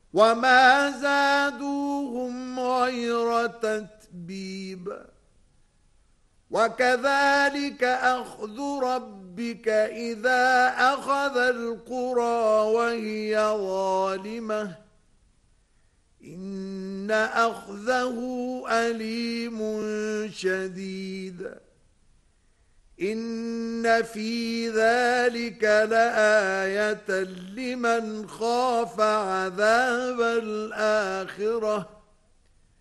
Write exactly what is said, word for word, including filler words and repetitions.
وما زادوهم غير تتبيب وكذلك أخذ ربك إذا أخذ القرى وهي ظالمة إن أخذه أليم شديد إن في ذلك لآية لمن خاف عذاب الآخرة